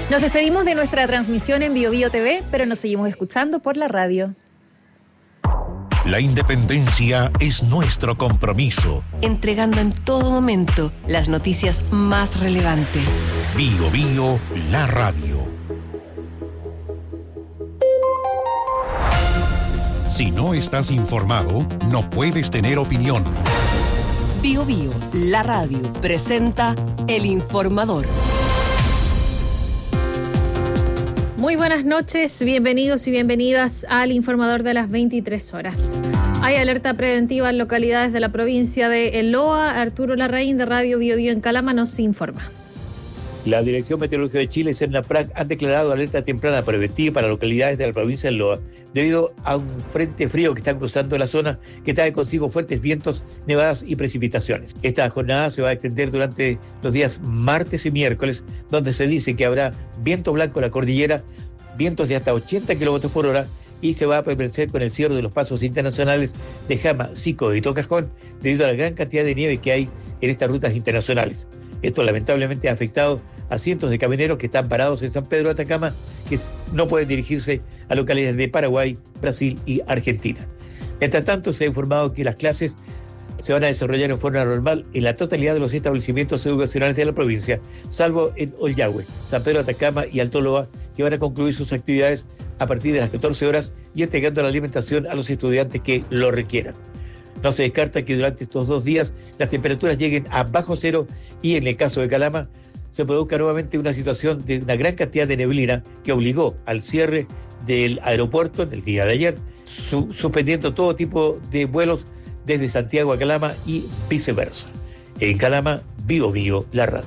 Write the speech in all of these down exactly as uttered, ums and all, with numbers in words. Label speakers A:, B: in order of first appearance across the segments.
A: Nos despedimos de nuestra transmisión en Bio Bio T V, pero nos seguimos escuchando por la radio.
B: La independencia es nuestro compromiso.
C: Entregando en todo momento las noticias más relevantes.
B: Bio Bio, la radio. Si no estás informado, no puedes tener opinión.
C: Bio Bio, la radio, presenta El Informador.
D: Muy buenas noches, bienvenidos y bienvenidas al Informador de las veintitrés horas. Hay alerta preventiva en localidades de la provincia de El Loa. Arturo Larraín de Radio Bio Bio en Calama nos informa.
E: La Dirección Meteorológica de Chile y Cernaprac han declarado alerta temprana preventiva para localidades de la provincia de Loa debido a un frente frío que está cruzando la zona, que trae consigo fuertes vientos, nevadas y precipitaciones. Esta jornada se va a extender durante los días martes y miércoles, donde se dice que habrá viento blanco en la cordillera, vientos de hasta ochenta kilómetros por hora, y se va a permanecer con el cierre de los pasos internacionales de Jama, Sico y Tocajón debido a la gran cantidad de nieve que hay en estas rutas internacionales. Esto lamentablemente ha afectado a cientos de camioneros que están parados en San Pedro de Atacama, que no pueden dirigirse a localidades de Paraguay, Brasil y Argentina. Mientras tanto, se ha informado que las clases se van a desarrollar en forma normal en la totalidad de los establecimientos educacionales de la provincia, salvo en Ollagüe, San Pedro de Atacama y Alto Loa, que van a concluir sus actividades a partir de las catorce horas y entregando la alimentación a los estudiantes que lo requieran. No se descarta que durante estos dos días las temperaturas lleguen a bajo cero y en el caso de Calama se produzca nuevamente una situación de una gran cantidad de neblina que obligó al cierre del aeropuerto en el día de ayer, su, suspendiendo todo tipo de vuelos desde Santiago a Calama y viceversa. En Calama, Bio Bio, la radio.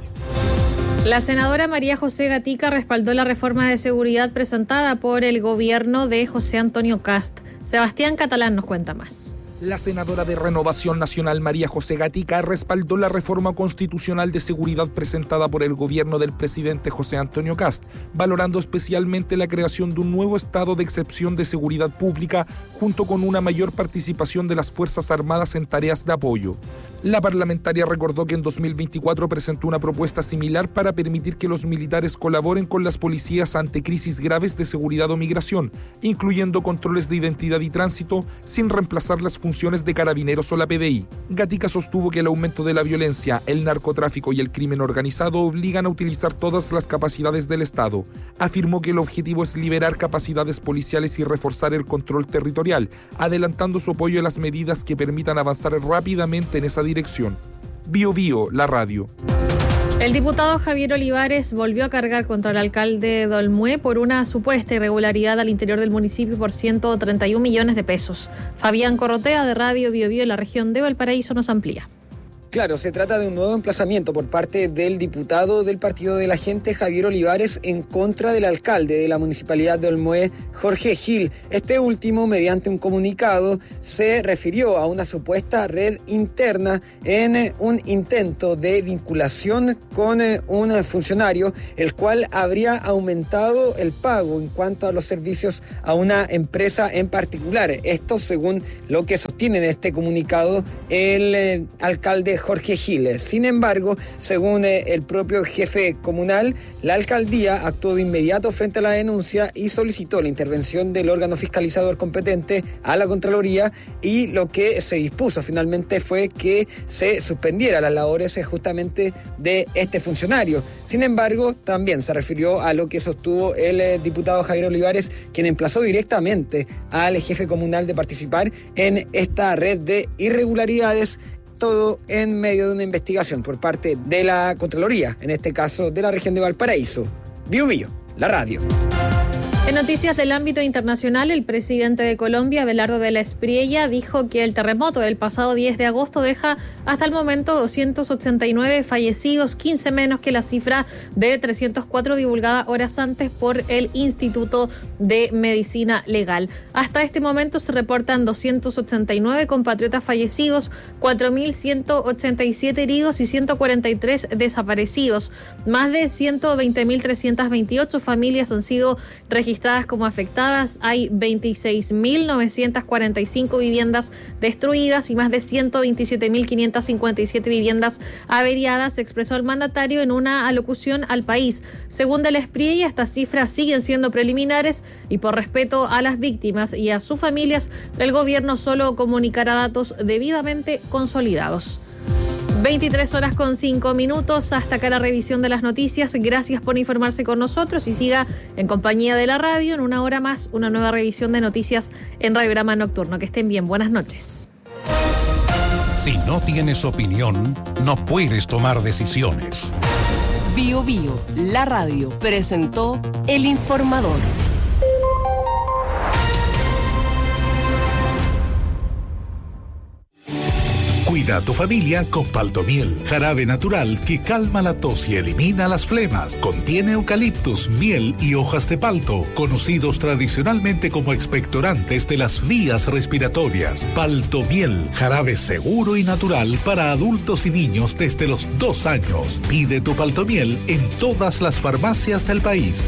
D: La senadora María José Gatica respaldó la reforma de seguridad presentada por el gobierno de José Antonio Kast. Sebastián Catalán nos cuenta más.
F: La senadora de Renovación Nacional María José Gatica respaldó la reforma constitucional de seguridad presentada por el gobierno del presidente José Antonio Kast, valorando especialmente la creación de un nuevo estado de excepción de seguridad pública junto con una mayor participación de las Fuerzas Armadas en tareas de apoyo. La parlamentaria recordó que en dos mil veinticuatro presentó una propuesta similar para permitir que los militares colaboren con las policías ante crisis graves de seguridad o migración, incluyendo controles de identidad y tránsito, sin reemplazar las funciones de carabineros o la P D I. Gatica sostuvo que el aumento de la violencia, el narcotráfico y el crimen organizado obligan a utilizar todas las capacidades del Estado. Afirmó que el objetivo es liberar capacidades policiales y reforzar el control territorial, adelantando su apoyo a las medidas que permitan avanzar rápidamente en esa dirección. Dirección. Bio Bio, la radio.
D: El diputado Javier Olivares volvió a cargar contra el alcalde de Olmué por una supuesta irregularidad al interior del municipio por ciento treinta y un millones de pesos. Fabián Corrotea de Radio Bio Bio en la región de Valparaíso nos amplía.
G: Claro, se trata de un nuevo emplazamiento por parte del diputado del Partido de la Gente, Javier Olivares, en contra del alcalde de la Municipalidad de Olmué, Jorge Gil. Este último, mediante un comunicado, se refirió a una supuesta red interna en un intento de vinculación con un funcionario, el cual habría aumentado el pago en cuanto a los servicios a una empresa en particular. Esto según lo que sostiene en este comunicado el eh, alcalde Jorge Giles. Sin embargo, según eh, el propio jefe comunal, la alcaldía actuó de inmediato frente a la denuncia y solicitó la intervención del órgano fiscalizador competente a la Contraloría, y lo que se dispuso finalmente fue que se suspendiera las labores eh, justamente de este funcionario. Sin embargo, también se refirió a lo que sostuvo el eh, diputado Javier Olivares, quien emplazó directamente al jefe comunal de participar en esta red de irregularidades, todo en medio de una investigación por parte de la Contraloría, en este caso de la región de Valparaíso. Bio Bio, la radio.
D: En noticias del ámbito internacional, el presidente de Colombia, Abelardo de la Espriella, dijo que el terremoto del pasado diez de agosto deja hasta el momento doscientos ochenta y nueve fallecidos, quince menos que la cifra de trescientos cuatro divulgada horas antes por el Instituto de Medicina Legal. Hasta este momento se reportan doscientos ochenta y nueve compatriotas fallecidos, cuatro mil ciento ochenta y siete heridos y ciento cuarenta y tres desaparecidos. Más de ciento veinte mil trescientas veintiocho familias han sido registradas registradas como afectadas. Hay veintiséis mil novecientas cuarenta y cinco viviendas destruidas y más de ciento veintisiete mil quinientas cincuenta y siete viviendas averiadas, expresó el mandatario en una alocución al país. Según el Espriella, estas cifras siguen siendo preliminares y por respeto a las víctimas y a sus familias, el gobierno solo comunicará datos debidamente consolidados. veintitrés horas con cinco minutos, hasta acá la revisión de las noticias. Gracias por informarse con nosotros y siga en compañía de la radio. En una hora más, una nueva revisión de noticias en Radiograma Nocturno. Que estén bien, buenas noches.
B: Si no tienes opinión, no puedes tomar decisiones.
C: Bio Bio, la radio, presentó El Informador.
H: Cuida a tu familia con Paltomiel, jarabe natural que calma la tos y elimina las flemas. Contiene eucaliptus, miel y hojas de palto, conocidos tradicionalmente como expectorantes de las vías respiratorias. Paltomiel, jarabe seguro y natural para adultos y niños desde los dos años. Pide tu Paltomiel en todas las farmacias del país.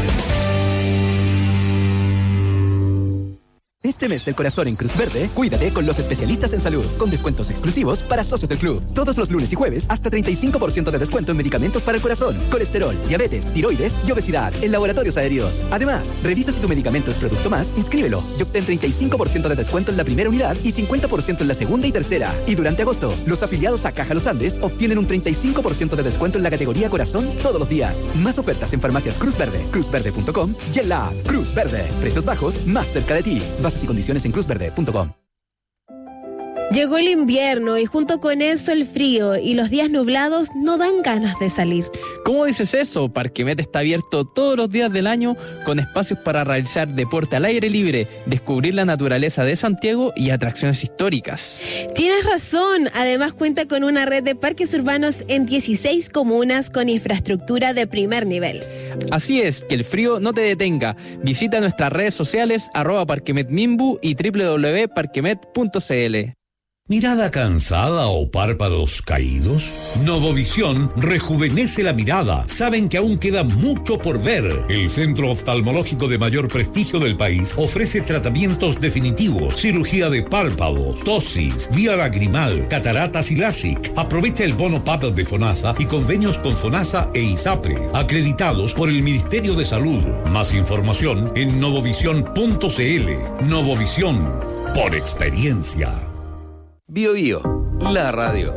I: Este mes del corazón en Cruz Verde, cuídate con los especialistas en salud, con descuentos exclusivos para socios del club. Todos los lunes y jueves, hasta treinta y cinco por ciento de descuento en medicamentos para el corazón, colesterol, diabetes, tiroides y obesidad en laboratorios adheridos. Además, revisa si tu medicamento es producto más, inscríbelo y obtén treinta y cinco por ciento de descuento en la primera unidad y cincuenta por ciento en la segunda y tercera. Y durante agosto, los afiliados a Caja Los Andes obtienen un treinta y cinco por ciento de descuento en la categoría corazón todos los días. Más ofertas en farmacias Cruz Verde, cruz verde punto com y en la app Cruz Verde. Precios bajos más cerca de ti. Bases y condiciones en cruz verde punto com.
J: Llegó el invierno y junto con eso el frío y los días nublados no dan ganas de salir.
K: ¿Cómo dices eso? Parquemet está abierto todos los días del año con espacios para realizar deporte al aire libre, descubrir la naturaleza de Santiago y atracciones históricas.
J: Tienes razón, además cuenta con una red de parques urbanos en dieciséis comunas con infraestructura de primer nivel.
K: Así es, que el frío no te detenga. Visita nuestras redes sociales arroba parquemetmimbu y doble u doble u doble u punto parquemet punto c l.
L: ¿Mirada cansada o párpados caídos? Novovisión rejuvenece la mirada. Saben que aún queda mucho por ver. El centro oftalmológico de mayor prestigio del país ofrece tratamientos definitivos, cirugía de párpados, tosis, vía lagrimal, cataratas y LASIK. Aprovecha el bono P A P de FONASA y convenios con FONASA e ISAPRE, acreditados por el Ministerio de Salud. Más información en novovisión punto c l. Novovisión, por experiencia.
M: Bio Bio, la radio.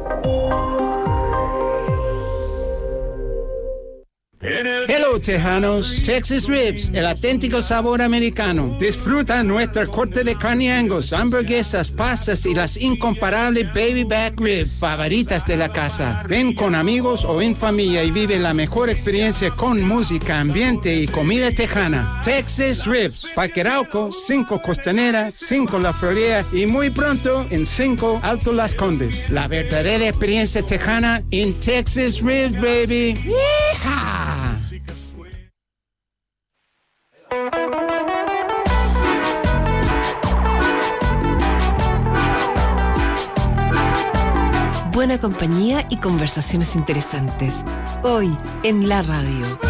N: Hello, tejanos. Texas Ribs, el auténtico sabor americano. Disfruta nuestra corte de carne Angus, hamburguesas, pastas y las incomparables baby back ribs favoritas de la casa. Ven con amigos o en familia y vive la mejor experiencia con música, ambiente y comida tejana. Texas Ribs, Parque Arauco, cinco Costanera, cinco La Florida y muy pronto en cinco Alto Las Condes. La verdadera experiencia tejana en Texas Ribs, baby. ¡Yeehaw!
C: Buena compañía y conversaciones interesantes. Hoy en la radio.